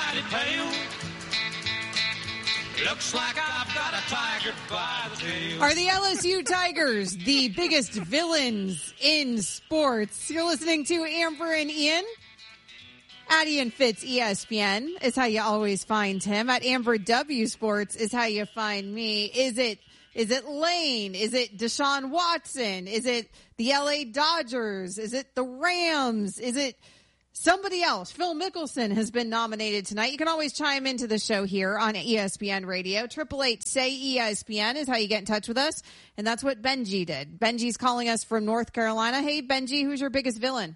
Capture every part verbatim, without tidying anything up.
mighty tail. Looks like I've got a tiger by the tail. Are the L S U Tigers the biggest villains in sports? You're listening to Amber and Ian. At Ian Fitz E S P N is how you always find him. At Amber W Sports is how you find me. Is it is it Lane? Is it Deshaun Watson? Is it the L A Dodgers? Is it the Rams? Is it somebody else? Phil Mickelson has been nominated tonight. You can always chime into the show here on E S P N Radio. Triple eight say E S P N is how you get in touch with us, and that's what Benji did. Benji's calling us from North Carolina. Hey, Benji, who's your biggest villain?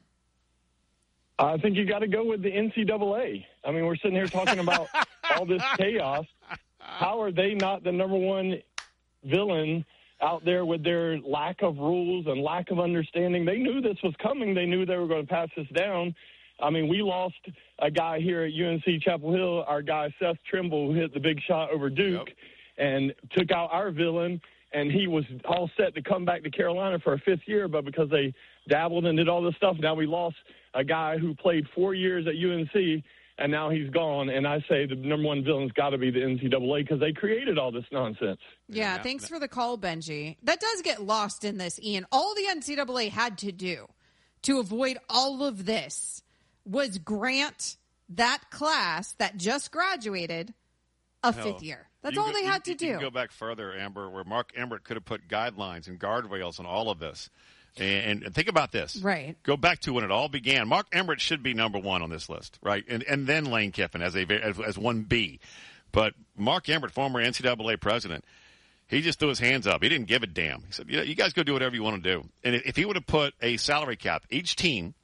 I think you got to go with the N C double A. I mean, we're sitting here talking about all this chaos. How are they not the number one villain out there with their lack of rules and lack of understanding? They knew this was coming. They knew they were going to pass this down. I mean, we lost a guy here at U N C Chapel Hill, our guy Seth Trimble, who hit the big shot over Duke yep. and took out our villain, and he was all set to come back to Carolina for a fifth year, but because they dabbled and did all this stuff, now we lost a guy who played four years at U N C, and now he's gone. And I say the number one villain's got to be the N C double A because they created all this nonsense. Yeah, yeah, thanks for the call, Benji. That does get lost in this, Ian. All the N C double A had to do to avoid all of this was grant that class that just graduated a Hell, fifth year. That's you all go, they had you, to do. You can go back further, Amber, where Mark Emmert could have put guidelines and guardrails on all of this. And, and think about this. Right. Go back to when it all began. Mark Emmert should be number one on this list, right? And and then Lane Kiffin as a as, as one B. But Mark Emmert, former N C double A president, he just threw his hands up. He didn't give a damn. He said, "You know, you guys go do whatever you want to do." And if he would have put a salary cap, each team,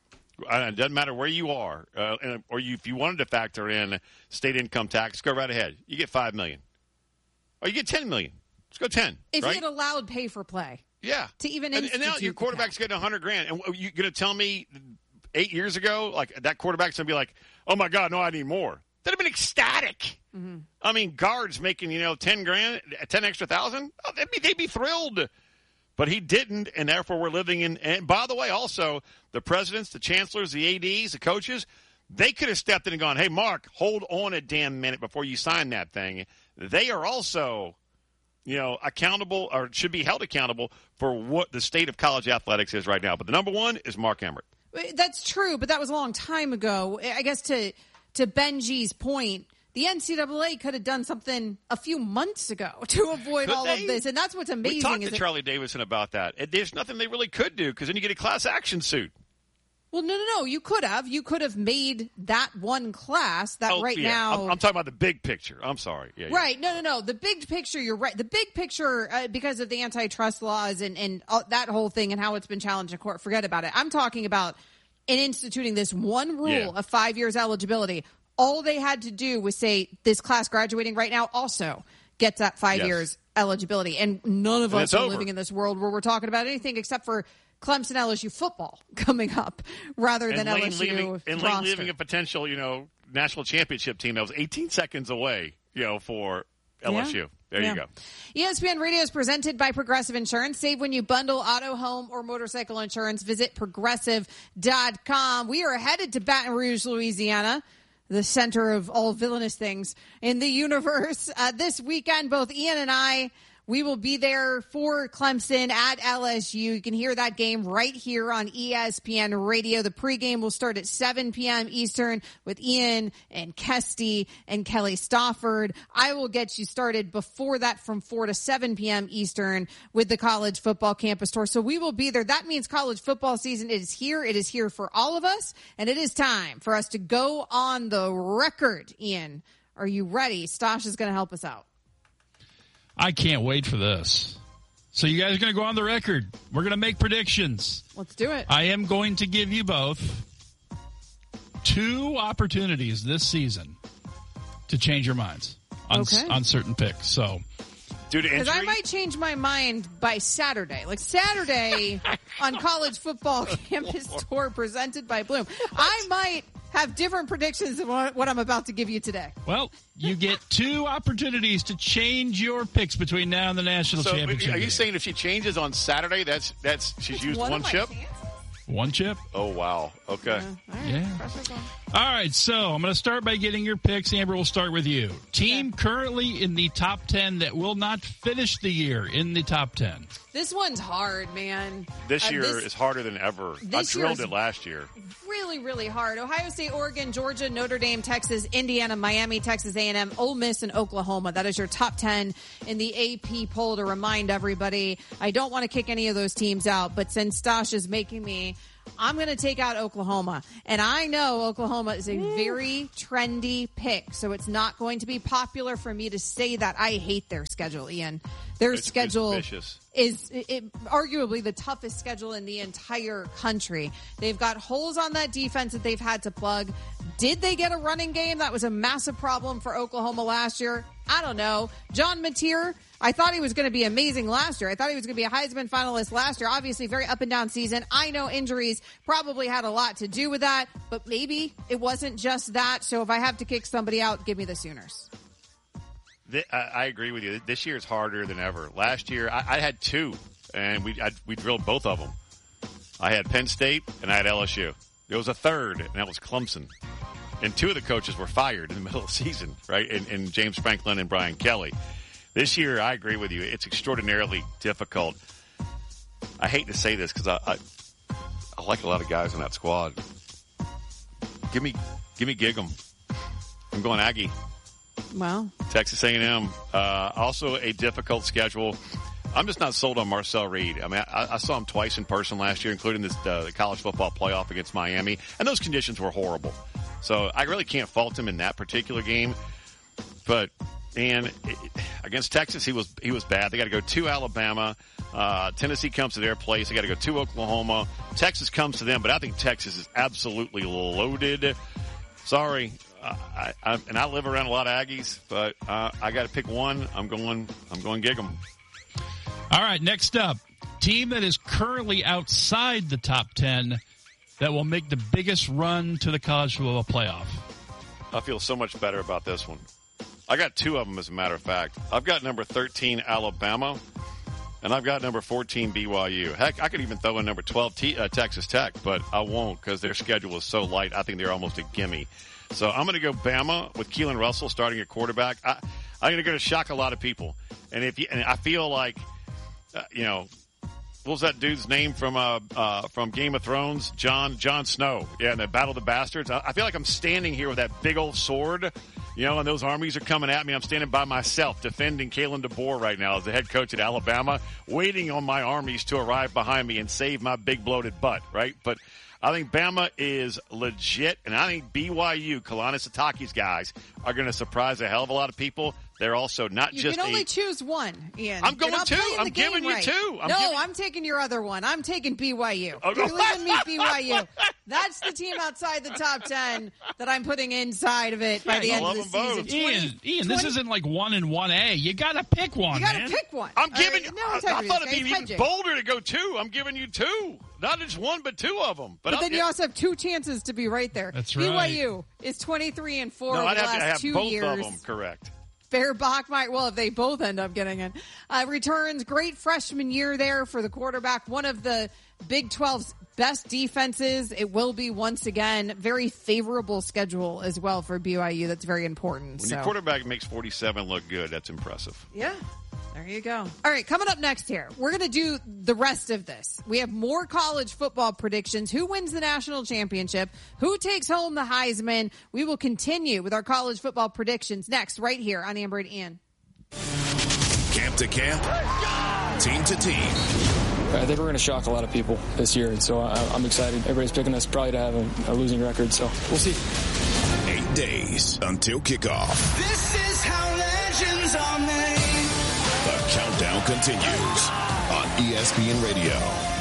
uh, it doesn't matter where you are, uh, and, or you, if you wanted to factor in state income tax, go right ahead. You get five million, or you get ten million. Let's go ten. If right? he had allowed pay for play. Yeah. To even and, and now your quarterback's getting a hundred grand, and you're going to tell me eight years ago, like that quarterback's going to be like, "Oh my God, no, I need more." That'd have been ecstatic. Mm-hmm. I mean, guards making you know ten grand, ten extra thousand. Oh, they'd be they'd be thrilled, but he didn't, and therefore we're living in. And by the way, also the presidents, the chancellors, the A Ds, the coaches, they could have stepped in and gone, "Hey, Mark, hold on a damn minute before you sign that thing." They are also, you know, accountable or should be held accountable for what the state of college athletics is right now. But the number one is Mark Emmert. That's true, but that was a long time ago. I guess to to Benji's point, the N C double A could have done something a few months ago to avoid Could all they? of this, and that's what's amazing. We talked is to it, Charlie Davidson about that. There's nothing they really could do because then you get a class action suit. Well, no, no, no. You could have. You could have made that one class that oh, right yeah. now. I'm, I'm talking about the big picture. I'm sorry. Yeah, right. Yeah. No, no, no. The big picture, you're right. The big picture, uh, because of the antitrust laws and, and uh, that whole thing and how it's been challenged in court, forget about it. I'm talking about in instituting this one rule yeah. of five years eligibility. All they had to do was say this class graduating right now also gets that five yes. years eligibility. And none of and us are over. living in this world where we're talking about anything except for Clemson L S U football coming up rather than and Lane L S U leaving, and roster. Lane leaving a potential, you know, national championship team that was eighteen seconds away, you know, for L S U. Yeah. There yeah. you go. E S P N Radio is presented by Progressive Insurance. Save when you bundle auto, home, or motorcycle insurance. Visit progressive dot com. We are headed to Baton Rouge, Louisiana, the center of all villainous things in the universe. Uh, this weekend, both Ian and I, we will be there for Clemson at L S U. You can hear that game right here on E S P N Radio. The pregame will start at seven p.m. Eastern with Ian and Kesty and Kelly Stafford. I will get you started before that from four to seven p.m. Eastern with the college football campus tour. So we will be there. That means college football season is here. It is here for all of us, and it is time for us to go on the record. Ian, are you ready? Stosh is going to help us out. I can't wait for this. So you guys are going to go on the record. We're going to make predictions. Let's do it. I am going to give you both two opportunities this season to change your minds on, okay. on certain picks. So, due to injury, because I might change my mind by Saturday. Like Saturday on College Football Campus Tour presented by Bloom. I might have different predictions than what I'm about to give you today. Well, you get two opportunities to change your picks between now and the national so championship. Are you game. saying if she changes on Saturday, that's that's she's It's used one, one of my chip? chances. One chip. Oh, wow. Okay. Yeah. All right. Yeah. Pressure's on. All right, so I'm going to start by getting your picks. Amber, we'll start with you. Team Okay. currently in the top ten that will not finish the year in the top ten. This one's hard, man. This Uh, year this- is harder than ever. I this drilled year's- it last year. Really, really hard. Ohio State, Oregon, Georgia, Notre Dame, Texas, Indiana, Miami, Texas A and M, Ole Miss, and Oklahoma. That is your top ten in the A P poll to remind everybody. I don't want to kick any of those teams out, but since Stosh is making me, I'm going to take out Oklahoma. And I know Oklahoma is a very trendy pick, so it's not going to be popular for me to say that. I hate their schedule, Ian. Their It's- it's schedule vicious. is it, it, arguably the toughest schedule in the entire country. They've got holes on that defense that they've had to plug. Did they get a running game? That was a massive problem for Oklahoma last year. I don't know. John Mateer, I thought he was going to be amazing last year. I thought he was going to be a Heisman finalist last year. Obviously, very up and down season. I know injuries probably had a lot to do with that, but maybe it wasn't just that. So if I have to kick somebody out, give me the Sooners. Th- I, I agree with you. This year is harder than ever. Last year, I, I had two, and we I, we drilled both of them. I had Penn State, and I had L S U. There was a third, and that was Clemson. And two of the coaches were fired in the middle of the season, right? And, and James Franklin and Brian Kelly. This year, I agree with you. It's extraordinarily difficult. I hate to say this because I, I I like a lot of guys in that squad. Give me give me Gig'em. I'm going Aggie. Well, Texas A and M, uh, also a difficult schedule. I'm just not sold on Marcel Reed. I mean, I, I saw him twice in person last year, including this uh, the college football playoff against Miami, and those conditions were horrible. So I really can't fault him in that particular game. But and it, against Texas, he was he was bad. They got to go to Alabama. Uh, Tennessee comes to their place. They got to go to Oklahoma. Texas comes to them, but I think Texas is absolutely loaded. Sorry. I, I, and I live around a lot of Aggies, but uh, I got to pick one. I'm going. I'm going Gig'em. All right, next up, team that is currently outside the top ten that will make the biggest run to the college football playoff. I feel so much better about this one. I got two of them, as a matter of fact. I've got number thirteen Alabama, and I've got number fourteen B Y U. Heck, I could even throw in number twelve T, uh, Texas Tech, but I won't because their schedule is so light. I think they're almost a gimme. So I'm going to go Bama with Keelan Russell starting at quarterback. I, I'm going to go to shock a lot of people. And if you, and I feel like, uh, you know, what was that dude's name from uh, uh, from Game of Thrones? John John Snow. Yeah, in the Battle of the Bastards. I, I feel like I'm standing here with that big old sword, you know, and those armies are coming at me. I'm standing by myself defending Kalen DeBoer right now as the head coach at Alabama, waiting on my armies to arrive behind me and save my big bloated butt, right? But I think Bama is legit, and I think B Y U, Kalani Sitake's guys, are going to surprise a hell of a lot of people. They're also not you just can only a, choose one, Ian. I'm going You're not two. playing I'm the game giving you right. two. I'm no, giving- I'm taking your other one. I'm taking B Y U. Oh, You're no. leaving me B Y U. That's the team outside the top ten that I'm putting inside of it by the I end love of the them both. season. Ian, twenty, Ian, this twenty isn't like one and one A. You got to pick one, You got to man. pick one. I'm All giving. right, no I, I integrity, thought it'd this be guy's even hedging. bolder to go two. I'm giving you two, not just one, but two of them. But, But I'll, then you also have two chances to be right there. That's B Y U right. is twenty-three and four no, over I'd the have last to have two both years. of them correct. Bear Bachmeier, well, if they both end up getting it. Uh, returns, great freshman year there for the quarterback. One of the Big twelve's best defenses. It will be once again. Very favorable schedule as well for B Y U. That's very important. When so. your quarterback makes forty-seven look good, that's impressive. Yeah. There you go. All right, coming up next here, we're going to do the rest of this. We have more college football predictions. Who wins the national championship? Who takes home the Heisman? We will continue with our college football predictions next, right here on Amber and Ian. Camp to camp, team to team. I think we're going to shock a lot of people this year, and so I'm excited. Everybody's picking us probably to have a, a losing record, so we'll see. Eight days until kickoff. This is how legends are made. The countdown continues on E S P N Radio.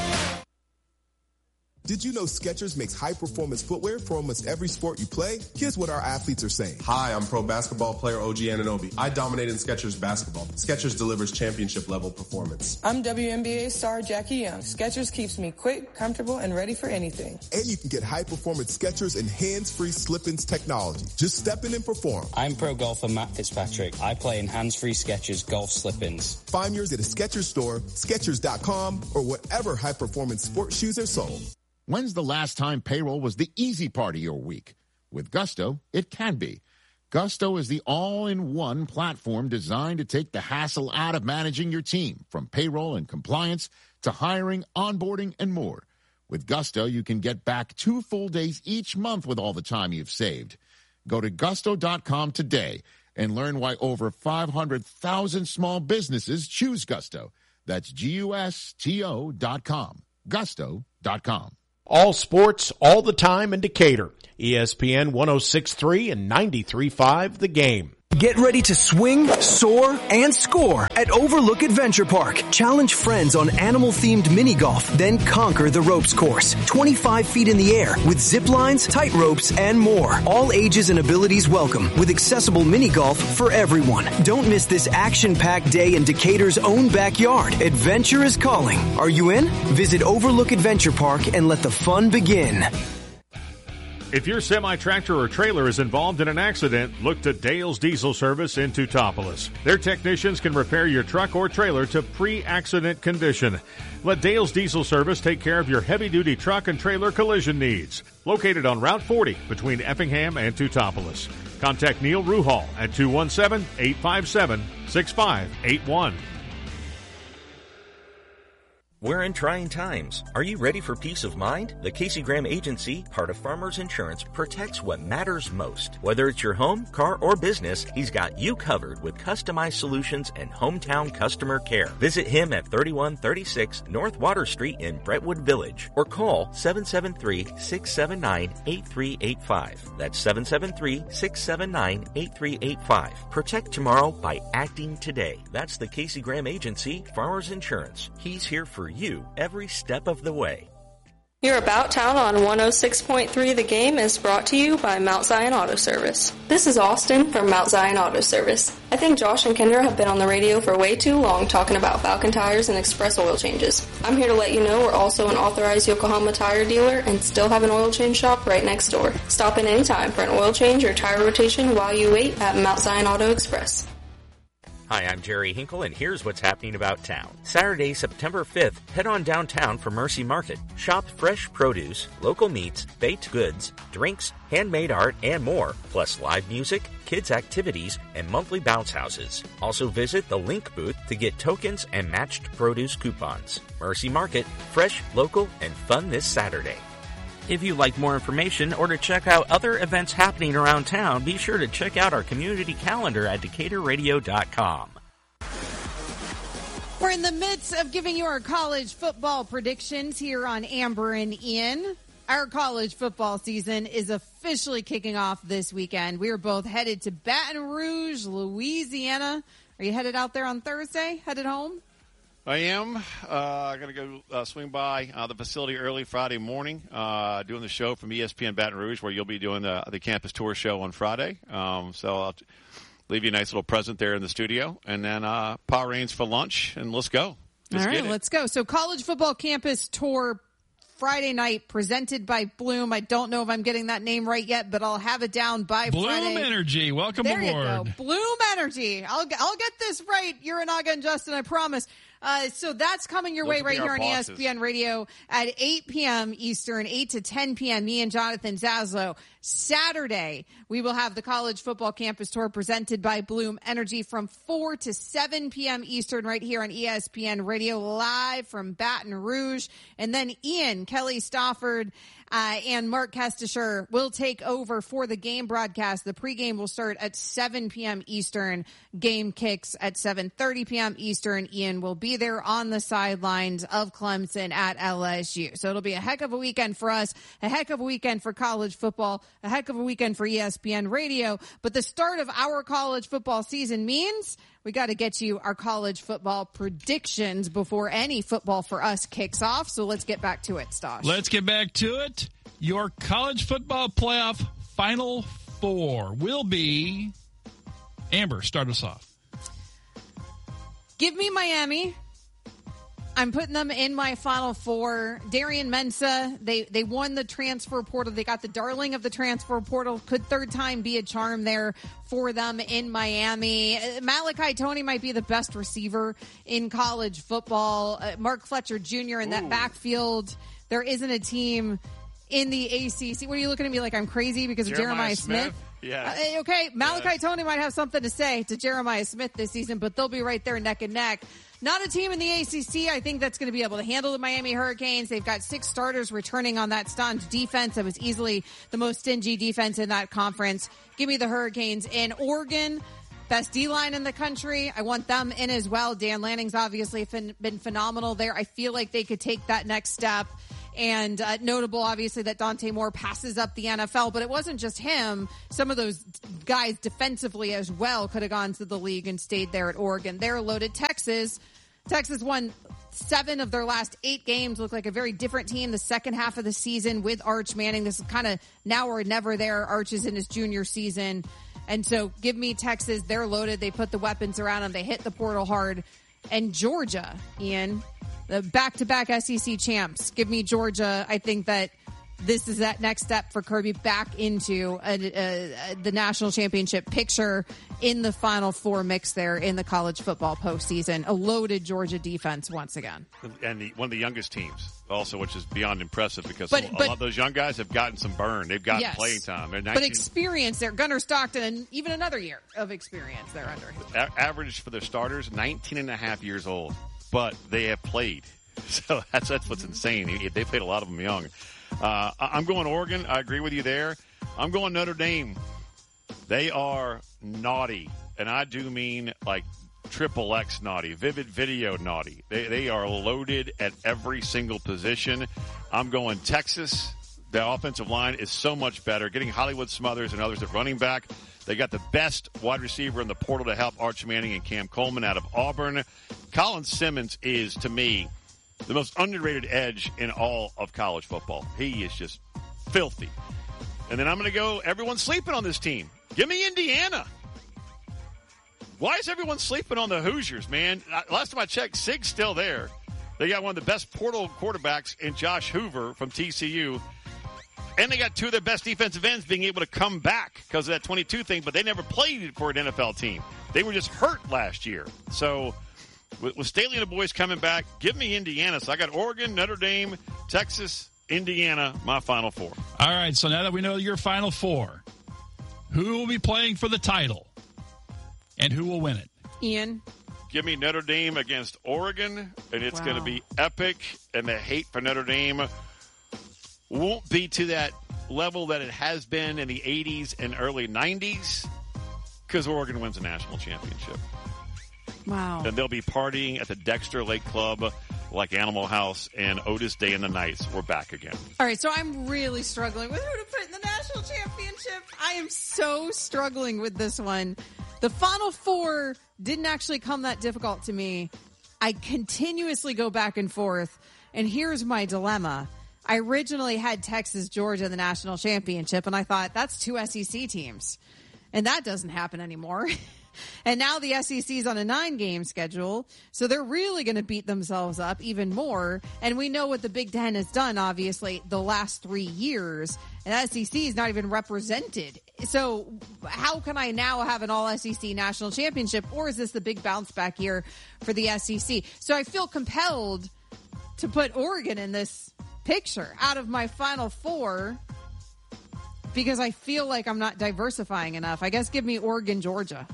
Did you know Skechers makes high-performance footwear for almost every sport you play? Here's what our athletes are saying. Hi, I'm pro basketball player O G Anunoby. I dominate in Skechers basketball. Skechers delivers championship-level performance. I'm W N B A star Jackie Young. Skechers keeps me quick, comfortable, and ready for anything. And you can get high-performance Skechers and hands-free slip-ins technology. Just step in and perform. I'm pro golfer Matt Fitzpatrick. I play in hands-free Skechers golf slip-ins. Find yours at a Skechers store, Skechers dot com, or whatever high-performance sports shoes are sold. When's the last time payroll was the easy part of your week? With Gusto, it can be. Gusto is the all-in-one platform designed to take the hassle out of managing your team, from payroll and compliance to hiring, onboarding, and more. With Gusto, you can get back two full days each month with all the time you've saved. Go to gusto dot com today and learn why over five hundred thousand small businesses choose Gusto. That's G U S T O dot com. gusto dot com. All sports, all the time in Decatur. E S P N one oh six point three and ninety-three point five The Game. Get ready to swing, soar, and score at Overlook Adventure Park. Challenge friends on animal-themed mini golf, then conquer the ropes course. twenty-five feet in the air with zip lines, tight ropes, and more. All ages and abilities welcome with accessible mini golf for everyone. Don't miss this action-packed day in Decatur's own backyard. Adventure is calling. Are you in? Visit Overlook Adventure Park and let the fun begin. If your semi-tractor or trailer is involved in an accident, look to Dale's Diesel Service in Teutopolis. Their technicians can repair your truck or trailer to pre-accident condition. Let Dale's Diesel Service take care of your heavy-duty truck and trailer collision needs. Located on Route forty between Effingham and Teutopolis. Contact Neil Ruhal at two one seven, eight five seven, six five eight one. We're in trying times. Are you ready for peace of mind? The Casey Graham Agency, part of Farmers Insurance, protects what matters most. Whether it's your home, car, or business, he's got you covered with customized solutions and hometown customer care. Visit him at thirty-one thirty-six North Water Street in Brentwood Village or call seven seven three, six seven nine, eight three eight five. That's seven seven three, six seven nine, eight three eight five. Protect tomorrow by acting today. That's the Casey Graham Agency, Farmers Insurance. He's here for you every step of the way. Your About Town on one oh six point three The Game is brought to you by Mount Zion Auto Service. This is Austin from Mount Zion Auto Service. I think Josh and Kendra have been on the radio for way too long talking about Falcon tires and express oil changes. I'm here to let you know we're also an authorized Yokohama tire dealer and still have an oil change shop right next door. Stop in anytime for an oil change or tire rotation while you wait at Mount Zion Auto Express. Hi, I'm Jerry Hinkle, and here's what's happening about town. Saturday, September fifth, head on downtown for Mercy Market. Shop fresh produce, local meats, baked goods, drinks, handmade art, and more, plus live music, kids' activities, and monthly bounce houses. Also visit the Link booth to get tokens and matched produce coupons. Mercy Market, fresh, local, and fun this Saturday. If you'd like more information or to check out other events happening around town, be sure to check out our community calendar at decatur radio dot com. We're in the midst of giving you our college football predictions here on Amber and Ian. Our college football season is officially kicking off this weekend. We are both headed to Baton Rouge, Louisiana. Are you headed out there on Thursday? Headed home? I am. Uh, I'm going to go uh, swing by uh, the facility early Friday morning, uh, doing the show from E S P N Baton Rouge, where you'll be doing the, the campus tour show on Friday. Um, so I'll t- leave you a nice little present there in the studio, and then uh, Power Reigns for lunch, and let's go. Let's All right, let's go. So college football campus tour Friday night, presented by Bloom. I don't know if I'm getting that name right yet, but I'll have it down by Bloom Friday. Bloom Energy, welcome there aboard. There you go. Bloom Energy. I'll, I'll get this right, Uranaga and Justin, I promise. Uh, so that's coming your Those way right here on bosses. E S P N Radio at eight p.m. Eastern, eight to ten p.m. Me and Jonathan Zaslow. Saturday, we will have the college football campus tour presented by Bloom Energy from four to seven p.m. Eastern right here on E S P N Radio, live from Baton Rouge. And then Ian, Kelly Stafford, uh, and Mark Kestisher will take over for the game broadcast. The pregame will start at seven p.m. Eastern. Game kicks at seven thirty p.m. Eastern. Ian will be there on the sidelines of Clemson at L S U. So it'll be a heck of a weekend for us, a heck of a weekend for college football, a heck of a weekend for E S P N Radio. But the start of our college football season means we got to get you our college football predictions before any football for us kicks off. So let's get back to it, Stosh. Let's get back to it. Your college football playoff final four will be... Amber, start us off. Give me Miami. I'm putting them in my Final Four. Darian Mensah, they, they won the transfer portal. They got the darling of the transfer portal. Could third time be a charm there for them in Miami? Malachi Toney might be the best receiver in college football. Uh, Mark Fletcher Junior in that Ooh. backfield. There isn't a team in the A C C. What are you looking at me like I'm crazy because of Jeremiah, Jeremiah Smith? Smith? Yeah. Uh, okay, Malachi yes. Toney might have something to say to Jeremiah Smith this season, but they'll be right there neck and neck. Not a team in the A C C, I think, that's going to be able to handle the Miami Hurricanes. They've got six starters returning on that staunch defense. That was easily the most stingy defense in that conference. Give me the Hurricanes. In Oregon, best D-line in the country. I want them in as well. Dan Lanning's obviously been phenomenal there. I feel like they could take that next step. And uh, notable, obviously, that Dante Moore passes up the N F L. But it wasn't just him. Some of those guys defensively as well could have gone to the league and stayed there at Oregon. They're loaded. Texas. Texas won seven of their last eight games. Look like a very different team the second half of the season with Arch Manning. This is kind of now or never there. Arch is in his junior season. And so give me Texas. They're loaded. They put the weapons around them. They hit the portal hard. And Georgia, Ian, the back-to-back S E C champs. Give me Georgia. I think that this is that next step for Kirby back into a, a, a, the national championship picture in the Final Four mix there in the college football postseason. A loaded Georgia defense once again. And the, one of the youngest teams also, which is beyond impressive because but, a but, lot of those young guys have gotten some burn. They've gotten yes, playing time. nineteen, but experience there. Gunnar Stockton, and even another year of experience there under him. A- average for their starters, nineteen and a half years old. But they have played. So that's that's what's insane. They played a lot of them young. Uh, I'm going Oregon. I agree with you there. I'm going Notre Dame. They are naughty, and I do mean like triple X naughty, vivid video naughty. They they are loaded at every single position. I'm going Texas. The offensive line is so much better. Getting Hollywood Smothers and others at running back. They got the best wide receiver in the portal to help Arch Manning and Cam Coleman out of Auburn. Colin Simmons is, to me, the most underrated edge in all of college football. He is just filthy. And then I'm going to go, everyone's sleeping on this team. Give me Indiana. Why is everyone sleeping on the Hoosiers, man? Last time I checked, Sig's still there. They got one of the best portal quarterbacks in Josh Hoover from T C U. And they got two of their best defensive ends being able to come back because of that twenty-two thing, but they never played for an N F L team. They were just hurt last year. So with, with Staley and the boys coming back, give me Indiana. So I got Oregon, Notre Dame, Texas, Indiana, my Final Four. All right, so now that we know your Final Four, who will be playing for the title and who will win it? Ian? Give me Notre Dame against Oregon, and it's wow. going to be epic, and the hate for Notre Dame won't be to that level that it has been in the eighties and early nineties because Oregon wins a national championship. Wow. And they'll be partying at the Dexter Lake Club like Animal House and Otis Day and the Knights. We're back again. All right, so I'm really struggling with who to put in the national championship. I am so struggling with this one. The Final Four didn't actually come that difficult to me. I continuously go back and forth, and here's my dilemma. I originally had Texas, Georgia in the national championship, and I thought, that's two S E C teams. And that doesn't happen anymore. And now the S E C is on a nine-game schedule, so they're really going to beat themselves up even more. And we know what the Big Ten has done, obviously, the last three years. And S E C is not even represented. So how can I now have an all-S E C national championship, or is this the big bounce back year for the S E C? So I feel compelled to put Oregon in this picture out of my Final Four because I feel like I'm not diversifying enough. I guess give me Oregon, Georgia.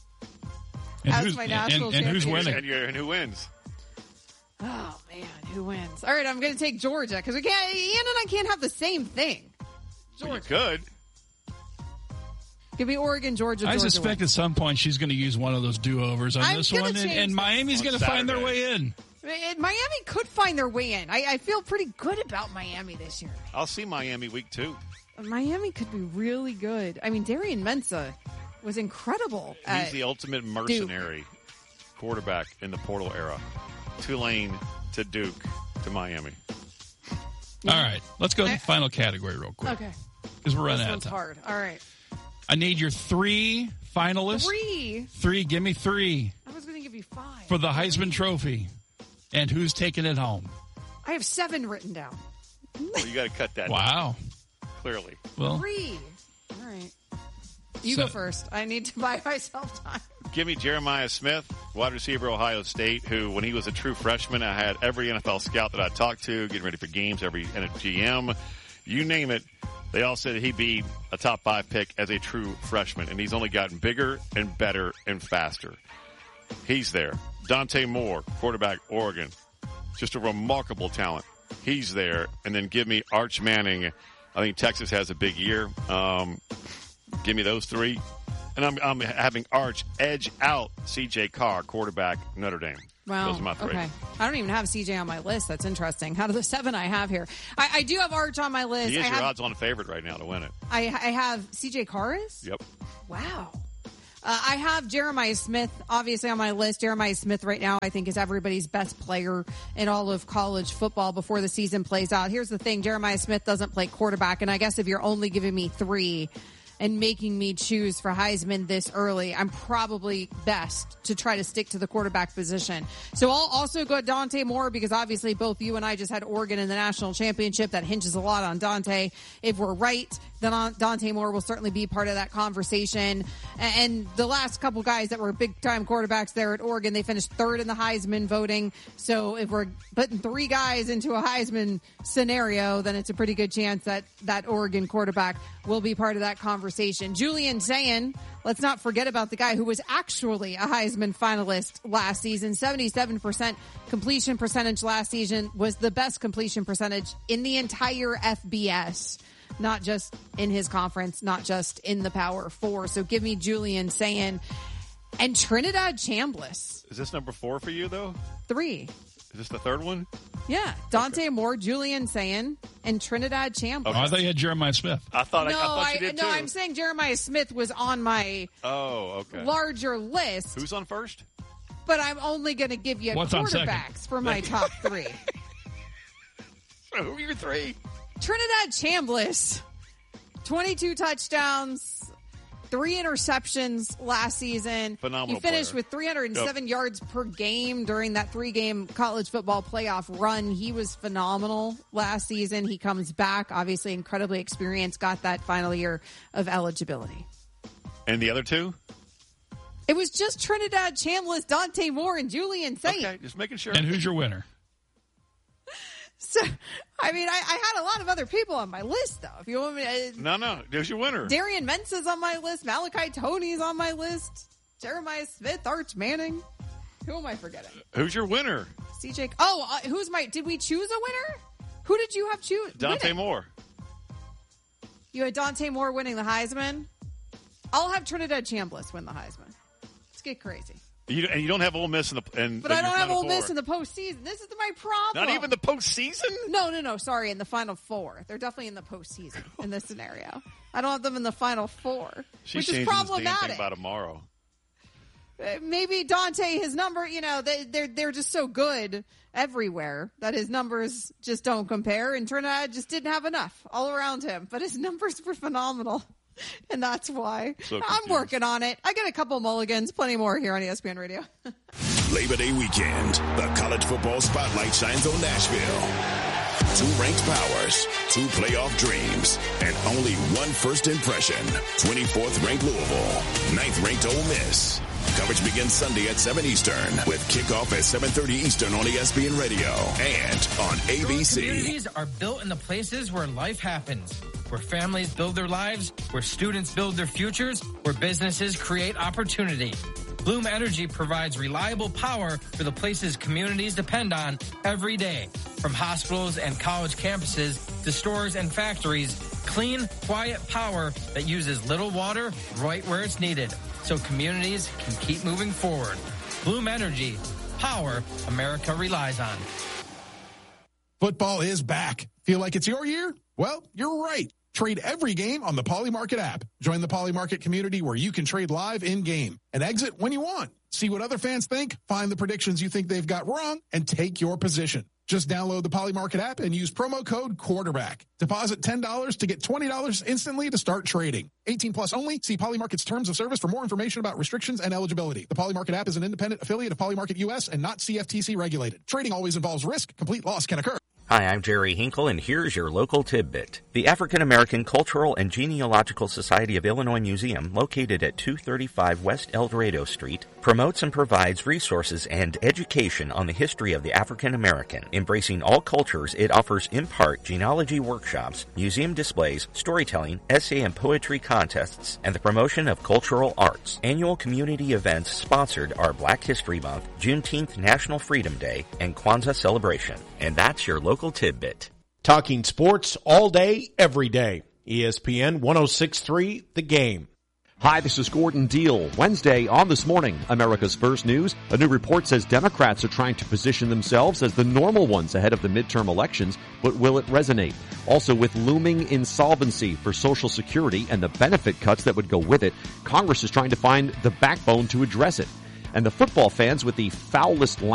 As my national and, and, and who's winning? And, and who wins? Oh, man, who wins? All right, I'm going to take Georgia because we can't, Ian and I can't have the same thing. Georgia. Well, you could. Give me Oregon, Georgia, I Georgia suspect wins. at some point she's going to use one of those do-overs on I'm this one, and, and Miami's going to find their way in. Miami could find their way in. I, I feel pretty good about Miami this year. I'll see Miami week two. Miami could be really good. I mean, Darian Mensah was incredible. He's the ultimate mercenary Duke. quarterback in the portal era. Tulane to Duke to Miami. Yeah. All right, let's go to the final category real quick. Okay. Because we're running this out of one's time. hard. All right. I need your three finalists. Three? Three. Give me three. I was going to give you five. For the Heisman Trophy. And who's taking it home? I have seven written down. Well, you got to cut that. Wow. Down, clearly. Well, three. All right. You so, go first. I need to buy myself time. Give me Jeremiah Smith, wide receiver, Ohio State, who, when he was a true freshman, I had every N F L scout that I talked to, getting ready for games, every G M, you name it. They all said he'd be a top five pick as a true freshman, and he's only gotten bigger and better and faster. He's there. Dante Moore, quarterback, Oregon. Just a remarkable talent. He's there. And then give me Arch Manning. I think Texas has a big year. Um, give me those three. And I'm, I'm having Arch edge out C J Carr, quarterback, Notre Dame. Wow. Those are my three. Okay. I don't even have C J on my list. That's interesting. Out of the seven I have here, I, I do have Arch on my list. He is I your have, odds-on favorite right now to win it. I, I have C J Carr is? Yep. Wow. Uh, I have Jeremiah Smith, obviously, on my list. Jeremiah Smith right now, I think, is everybody's best player in all of college football before the season plays out. Here's the thing. Jeremiah Smith doesn't play quarterback, and I guess if you're only giving me three and making me choose for Heisman this early, I'm probably best to try to stick to the quarterback position. So I'll also go Dante Moore because obviously both you and I just had Oregon in the national championship. That hinges a lot on Dante. If we're right, then Dante Moore will certainly be part of that conversation. And the last couple guys that were big-time quarterbacks there at Oregon, they finished third in the Heisman voting. So if we're putting three guys into a Heisman scenario, then it's a pretty good chance that that Oregon quarterback will be part of that conversation. Julian Sayin, let's not forget about the guy who was actually a Heisman finalist last season. seventy-seven percent completion percentage last season was the best completion percentage in the entire F B S. Not just in his conference, not just in the Power Four. So give me Julian Sayin and Trinidad Chambliss. Is this number four for you, though? Three. Is this the third one? Yeah. Dante okay. Moore, Julian Sayin, and Trinidad Chambliss. Okay. Oh, I thought you had Jeremiah Smith. I thought, no, I, I thought you I, did, no, too. I'm saying Jeremiah Smith was on my oh, okay. larger list. Who's on first? But I'm only going to give you What's quarterbacks for my top three. So who are your three? Trinidad Chambliss, twenty-two touchdowns, three interceptions last season. Phenomenal He finished player. with three hundred seven yep. yards per game during that three-game college football playoff run. He was phenomenal last season. He comes back, obviously incredibly experienced, got that final year of eligibility. And the other two? It was just Trinidad Chambliss, Dante Moore, and Julian Sayin. Okay, just making sure. And who's your winner? So, I mean, I, I had a lot of other people on my list, though. If you want me to, no, no, there's your winner. Darian Mensa's on my list. Malachi Tony's on my list. Jeremiah Smith, Arch Manning. Who am I forgetting? Who's your winner? C J. Oh, uh, who's my? Did we choose a winner? Who did you have choose? Dante winning? Moore. You had Dante Moore winning the Heisman. I'll have Trinidad Chambliss win the Heisman. Let's get crazy. You, and you don't have Ole Miss in the and but I don't have Ole Miss in the postseason. This is my problem. Not even the postseason? No, no, no. Sorry, in the Final Four. They're definitely in the postseason in this scenario. I don't have them in the Final Four, she which is problematic. This damn thing by tomorrow. Uh, maybe Dante, his number, you know, they, they're they're just so good everywhere that his numbers just don't compare. And Trinidad just didn't have enough all around him, but his numbers were phenomenal. And that's why so I'm working on it. I got a couple mulligans, plenty more here on E S P N Radio. Labor Day weekend, the college football spotlight shines on Nashville. Two ranked powers, two playoff dreams, and only one first impression. twenty-fourth ranked Louisville, ninth ranked Ole Miss. Coverage begins Sunday at seven Eastern with kickoff at seven thirty Eastern on E S P N Radio and on A B C. Communities are built in the places where life happens, where families build their lives, where students build their futures, where businesses create opportunity. Bloom Energy provides reliable power for the places communities depend on every day. From hospitals and college campuses to stores and factories, clean, quiet power that uses little water right where it's needed, so communities can keep moving forward. Bloom Energy, power America relies on. Football is back. Feel like it's your year? Well, you're right. Trade every game on the Poly Market app. Join the Poly Market community where you can trade live in-game and exit when you want. See what other fans think, find the predictions you think they've got wrong, and take your position. Just download the Poly Market app and use promo code quarterback. Deposit ten dollars to get twenty dollars instantly to start trading. eighteen plus only. See Poly Market's terms of service for more information about restrictions and eligibility. The Poly Market app is an independent affiliate of Poly Market U S and not C F T C regulated. Trading always involves risk. Complete loss can occur. Hi, I'm Jerry Hinkle, and here's your local tidbit. The African American Cultural and Genealogical Society of Illinois Museum, located at two thirty-five West El Dorado Street, promotes and provides resources and education on the history of the African American. Embracing all cultures, it offers in part genealogy workshops, museum displays, storytelling, essay and poetry contests, and the promotion of cultural arts. Annual community events sponsored are Black History Month, Juneteenth National Freedom Day, and Kwanzaa celebration. And that's your local tidbit. Talking sports all day, every day. E S P N one oh six point three, The Game. Hi, this is Gordon Deal. Wednesday on This Morning, America's First News. A new report says Democrats are trying to position themselves as the normal ones ahead of the midterm elections, but will it resonate? Also, with looming insolvency for Social Security and the benefit cuts that would go with it, Congress is trying to find the backbone to address it. And the football fans with the foulest